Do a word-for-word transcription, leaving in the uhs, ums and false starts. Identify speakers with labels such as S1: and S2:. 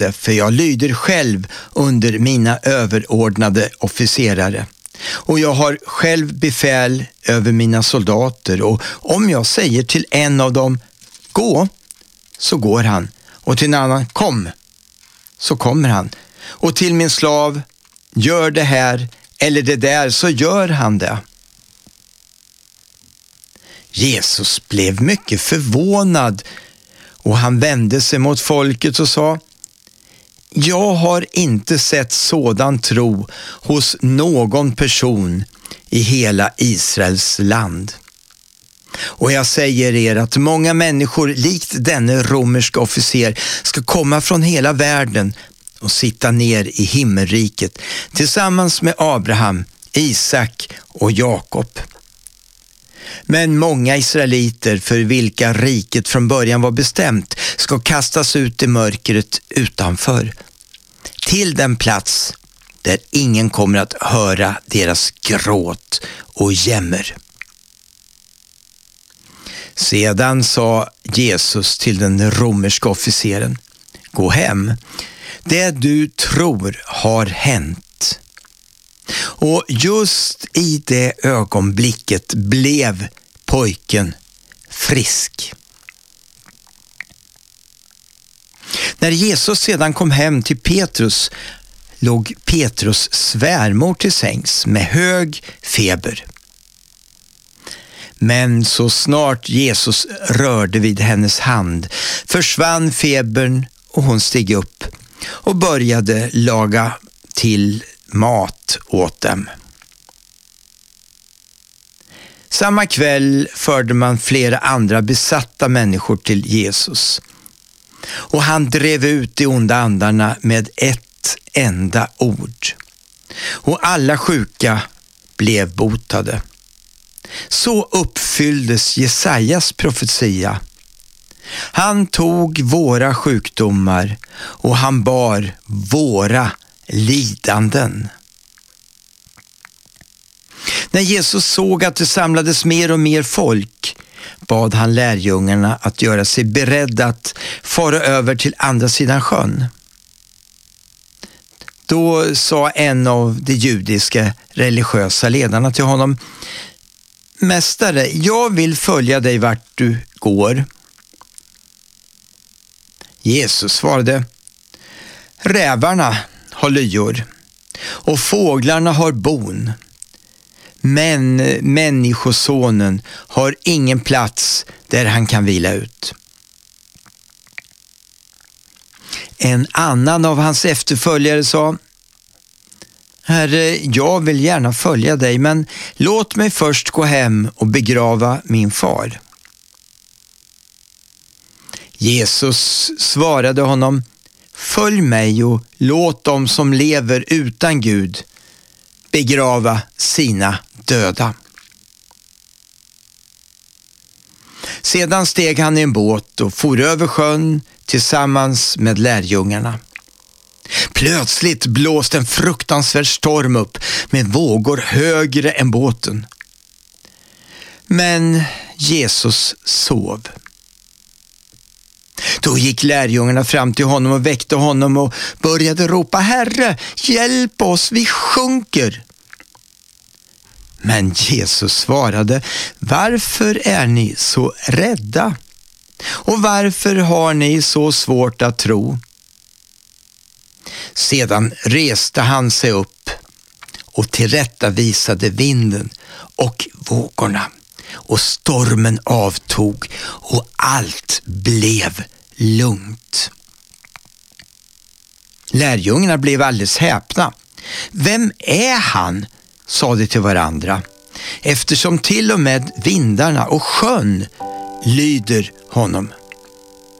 S1: för jag lyder själv under mina överordnade officerare. Och jag har själv befäl över mina soldater, och om jag säger till en av dem, gå, så går han. Och till en annan, kom, så kommer han. Och till min slav, gör det här eller det där, så gör han det. Jesus blev mycket förvånad och han vände sig mot folket och sa, jag har inte sett sådan tro hos någon person i hela Israels land. Och jag säger er att många människor likt denne romerska officer ska komma från hela världen och sitta ner i himmelriket tillsammans med Abraham, Isak och Jakob. Men många israeliter för vilka riket från början var bestämt ska kastas ut i mörkret utanför, till den plats där ingen kommer att höra deras gråt och jämmer. Sedan sa Jesus till den romerska officeren, gå hem, det du tror har hänt. Och just i det ögonblicket blev pojken frisk. När Jesus sedan kom hem till Petrus låg Petrus svärmor till sängs med hög feber. Men så snart Jesus rörde vid hennes hand försvann febern och hon steg upp och började laga till mat åt dem. Samma kväll förde man flera andra besatta människor till Jesus. Och han drev ut de onda andarna med ett enda ord. Och alla sjuka blev botade. Så uppfylldes Jesajas profetia. Han tog våra sjukdomar och han bar våra lidanden. När Jesus såg att det samlades mer och mer folk bad han lärjungarna att göra sig beredda att fara över till andra sidan sjön. Då sa en av de judiska religiösa ledarna till honom, Mästare, jag vill följa dig vart du går. Jesus svarade, rävarna har lyor och fåglarna har bon, men människosonen har ingen plats där han kan vila ut. En annan av hans efterföljare sa, Herre, jag vill gärna följa dig, men låt mig först gå hem och begrava min far. Jesus svarade honom, följ mig och låt dem som lever utan Gud begrava sina döda. Sedan steg han i en båt och for över sjön tillsammans med lärjungarna. Plötsligt blåste en fruktansvärd storm upp med vågor högre än båten. Men Jesus sov. Då gick lärjungarna fram till honom och väckte honom och började ropa, Herre, hjälp oss, vi sjunker. Men Jesus svarade, varför är ni så rädda? Och varför har ni så svårt att tro? Sedan reste han sig upp och tillrättavisade vinden och vågorna, och stormen avtog och allt blev lugnt. Lärjungarna blev alldeles häpna. Vem är han? Sa de till varandra, eftersom till och med vindarna och sjön lyder honom.